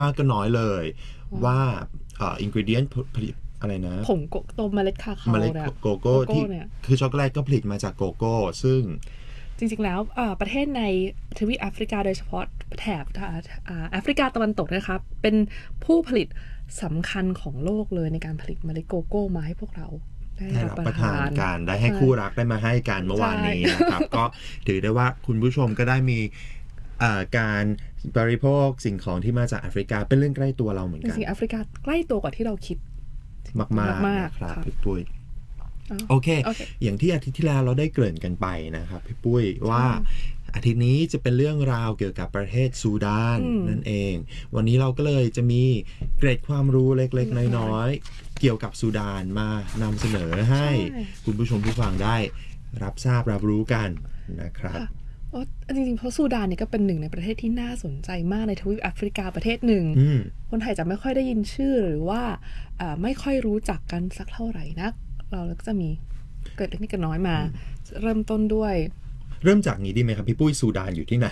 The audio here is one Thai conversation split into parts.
มากก็น้อยเลยว่าอินกรีเดียนผลิตอะไรนะผงตัวเมล็ดคาคาเมล็ดเนี่ยโกโก้ที่เนี่ยคือช็อกโกแลตก็ผลิตมาจากโกโก้ซึ่งจริงๆแล้วประเทศในทวีปแอฟริกาโดยเฉพาะแถบแอฟริกาตะวันตกนะครับเป็นผู้ผลิตสำคัญของโลกเลยในการผลิตเมล็ดโกโก้มาให้พวกเราได้รับประทานกันได้ให้คู่รักได้มาให้กันเมื่อวานนี้นะครับก็ถือได้ว่าคุณผู้ชมก็ได้มีการบริโภคสิ่งของที่มาจากแอฟริกาเป็นเรื่องใกล้ตัวเราเหมือนกันจริงๆแอฟริกาใกล้ตัวกว่าที่เราคิดมากๆนะครับพี่ปุ้ยโอเคอย่างที่อาทิตย์ที่แล้วเราได้เกริ่นกันไปนะครับพี่ปุ้ยว่าอาทิตย์นี้จะเป็นเรื่องราวเกี่ยวกับประเทศซูดานนั่นเองวันนี้เราก็เลยจะมีเกร็ดความรู้เล็กๆน้อยๆเกี่ยวกับซูดานมานำเสนอให้คุณผู้ชมผู้ฟังได้รับทราบรับรู้กันนะครับจริงๆเพราะซูดานเนี่ยก็เป็นหนึ่งในประเทศที่น่าสนใจมากในทวีปแอฟริกาประเทศหนึ่งคนไทยจะไม่ค่อยได้ยินชื่อหรือว่าไม่ค่อยรู้จักกันสักเท่าไหร่นักเราก็จะมีเกิดเล็กๆน้อยมาเริ่มต้นด้วยเริ่มจากนี้ดีไหมครับพี่ปุ้ยซูดานอยู่ที่ไหน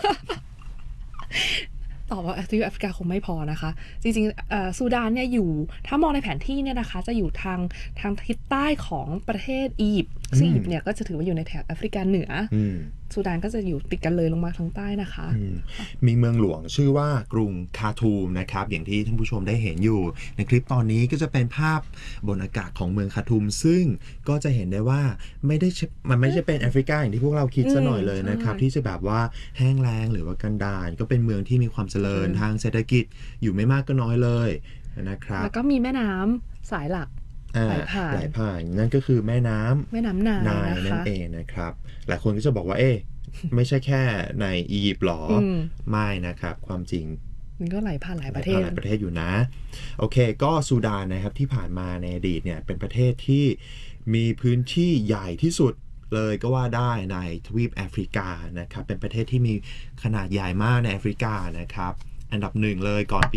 ตอบว่าทวีปแอฟริกาคงไม่พอนะคะจริงๆซูดานเนี่ยอยู่ถ้ามองในแผนที่เนี่ยนะคะจะอยู่ทางทิศใต้ของประเทศอียิปต์ซึ่งอียิปต์เนี่ยก็จะถือว่าอยู่ในแถบแอฟริกาเหนือซูดานก็จะอยู่ติดกันเลยลงมาทางใต้นะคะมีเมืองหลวงชื่อว่ากรุงคาทูมนะครับอย่างที่ท่านผู้ชมได้เห็นอยู่ในคลิปตอนนี้ก็จะเป็นภาพบนอากาศของเมืองคาทูมซึ่งก็จะเห็นได้ว่ามันไม่ใช่เป็นแอฟริกาอย่างที่พวกเราคิดซะหน่อยเลยนะครับที่จะแบบว่าแห้งแล้งหรือว่ากันดารก็เป็นเมืองที่มีความเจริญทางเศรษฐกิจอยู่ไม่มากก็น้อยเลยนะครับแล้วก็มีแม่น้ำสายหลักไหลผ่านนั่นก็คือแม่น้ำนายนั่นเองนะครับหลายคนก็จะบอกว่าไม่ใช่แค่ในอียิปต์หรอไม่นะครับความจริงมันก็ไหลผ่านหลายประเทศอยู่นะโอเคก็ซูดานนะครับที่ผ่านมาในอดีตเนี่ยเป็นประเทศที่มีพื้นที่ใหญ่ที่สุดเลยก็ว่าได้ในทวีปแอฟริกานะครับเป็นประเทศที่มีขนาดใหญ่มากในแอฟริกานะครับอันดับหนึ่งเลยก่อนปี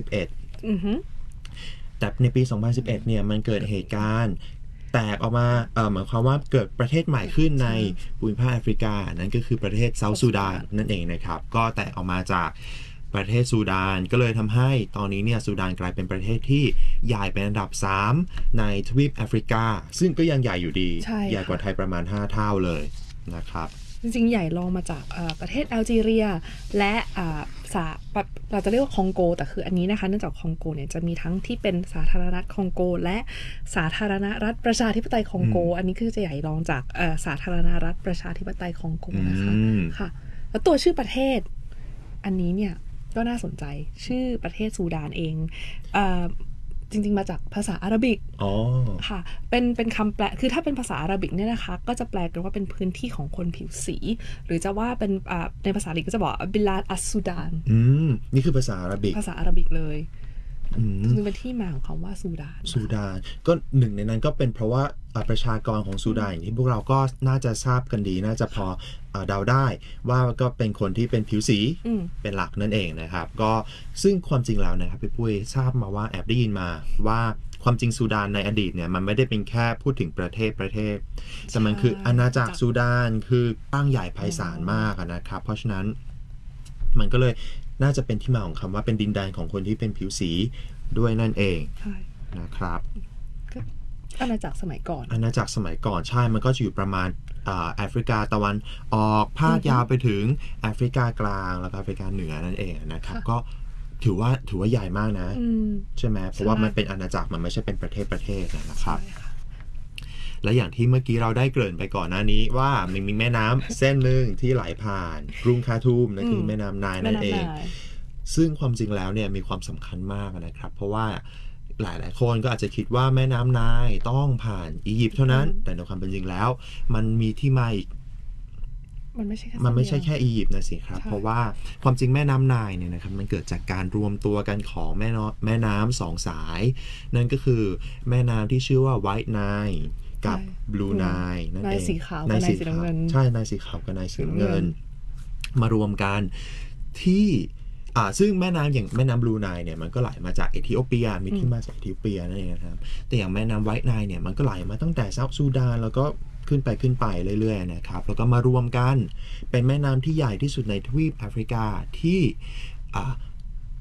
2011แต่ในปี2011เนี่ยมันเกิดเหตุการณ์แตกออกมาหมายความว่าเกิดประเทศใหม่ขึ้นในภูมิภาคแอฟริกานั่นก็คือประเทศเซาท์ซูดานนั่นเองนะครับก็แตกออกมาจากประเทศซูดานก็เลยทำให้ตอนนี้เนี่ยซูดานกลายเป็นประเทศที่ใหญ่เป็นอันดับ3ในทวีปแอฟริกาซึ่งก็ยังใหญ่อยู่ดีใหญ่กว่าไทยประมาณ5เท่าเลยนะครับจริงๆใหญ่รองมาจากประเทศแอลจีเรียและเราจะเรียกว่าคองโกแต่คืออันนี้นะคะเนื่องจากคองโกเนี่ยจะมีทั้งที่เป็นสาธารณรัฐคองโกและสาธารณรัฐประชาธิปไตยคองโกอันนี้คือจะใหญ่รองจากสาธารณรัฐประชาธิปไตยคองโกนะคะค่ะแล้วตัวชื่อประเทศอันนี้เนี่ยก็น่าสนใจชื่อประเทศซูดานเองจริงๆมาจากภาษาอาหรับิกค่ะเป็นคำแปลคือถ้าเป็นภาษาอาหรับิกเนี่ยนะคะก็จะแปลกันว่าเป็นพื้นที่ของคนผิวสีหรือจะว่าเป็นในภาษาอังกฤษก็จะบอกบิลาดอัสซูดานนี่คือภาษาอาหรับิกเลยคือเป็นที่มาของคำว่าซูดานก็หนึ่งในนั้นก็เป็นเพราะว่าประชากรของซูดานอย่างที่พวกเราก็น่าจะทราบกันดีน่าจะพอเดาได้ว่าก็เป็นคนที่เป็นผิวสีเป็นหลักนั่นเองนะครับก็ซึ่งความจริงแล้วนะครับพี่ปุ้ยทราบมาว่าแอบได้ยินมาว่าความจริงซูดานในอดีตเนี่ยมันไม่ได้เป็นแค่พูดถึงประเทศแต่มันคืออาณาจักรซูดานคือกว้างใหญ่ไพศาลมากนะครับเพราะฉะนั้นมันก็เลยน่าจะเป็นที่มาของคำว่าเป็นดินแดนของคนที่เป็นผิวสีด้วยนั่นเองนะครับอาณาจักรสมัยก่อนใช่มันก็จะอยู่ประมาณแอฟริกาตะวันออกพาดยาวไปถึงแอฟริกากลางแล้วก็แอฟริกาเหนือนั่นเองนะครับก็ถือว่าใหญ่มากนะใช่ไหมเพราะว่ามันเป็นอาณาจักรมันไม่ใช่เป็นประเทศนะครับและอย่างที่เมื่อกี้เราได้เกริ่นไปก่อนหน้านี้ว่ามันมีแม่น้ำเส้นหนึ่งที่ไหลผ่านกรุงคาทูมนั่นคือแม่น้ำไนล์นั่นเองซึ่งความจริงแล้วเนี่ยมีความสำคัญมากนะครับเพราะว่าหลายคนก็อาจจะคิดว่าแม่น้ำไนล์ต้องผ่านอียิปต์เท่านั้นแต่ในความเป็นจริงแล้วมันมีที่มาอีกมันไม่ใช่แค่อียิปต์นะสิครับเพราะว่าความจริงแม่น้ำไนล์เนี่ยนะครับมันเกิดจากการรวมตัวกันของแม่น้ำสองสายนั่นก็คือแม่น้ำที่ชื่อว่าไวท์ไนล์กับบลูไนล์นั่นเองนายสีขาวกับนายสีน้ำเงินใช่นายสีขาวกับนายสีน้ำเงินมารวมกันที่ซึ่งแม่น้ำอย่างแม่น้ำบลูไนล์เนี่ยมันก็ไหลมาจากเอธิโอเปียมีที่มาจากเอธิโอเปียนั่นเองนะครับแต่อย่างแม่น้ำไวท์ไนล์เนี่ยมันก็ไหลมาตั้งแต่เซาท์ซูดานแล้วก็ขึ้นไปเรื่อยๆนะครับแล้วก็มารวมกันเป็นแม่น้ำที่ใหญ่ที่สุดในทวีปแอฟริกาที่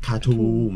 คาทูม